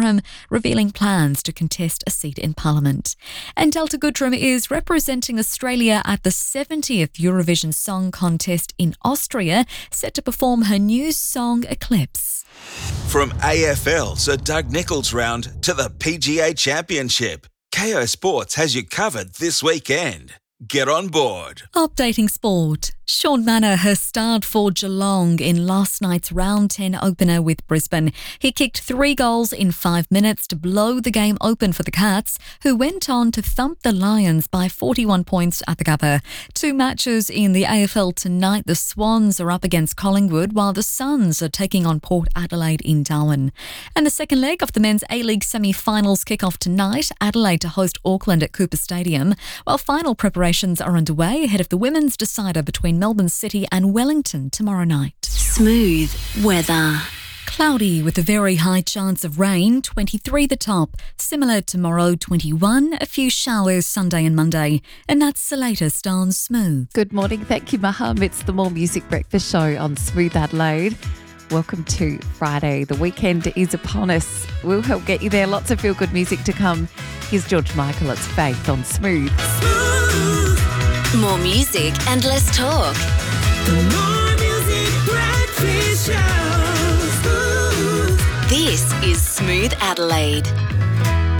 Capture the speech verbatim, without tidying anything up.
Abraham revealing plans to contest a seat in Parliament. And Delta Goodrem is representing Australia at the seventieth Eurovision Song Contest in Austria, set to perform her new song Eclipse. From A F L Sir Doug Nicholls round to the P G A Championship, Kayo Sports has you covered this weekend. Get on board. Updating sport. Sean Manor starred for Geelong in last night's round ten opener with Brisbane. He kicked three goals in five minutes to blow the game open for the Cats, who went on to thump the Lions by forty-one points at the Gabba. Two matches in the A F L tonight. The Swans are up against Collingwood, while the Suns are taking on Port Adelaide in Darwin. And the second leg of the men's A-League semi-finals kick off tonight. Adelaide to host Auckland at Cooper Stadium, while final preparations are underway ahead of the women's decider between Melbourne City and Wellington tomorrow night. Smooth weather. Cloudy with a very high chance of rain, twenty-three the top. Similar tomorrow, twenty-one, a few showers Sunday and Monday. And that's the latest on Smooth. Good morning. Thank you, Maham. It's the More Music Breakfast Show on Smooth Adelaide. Welcome to Friday. The weekend is upon us. We'll help get you there. Lots of feel-good music to come. Here's George Michael. It's Faith on Smooth. More music and less talk. The More Music Breakfast Show. This is Smooth Adelaide.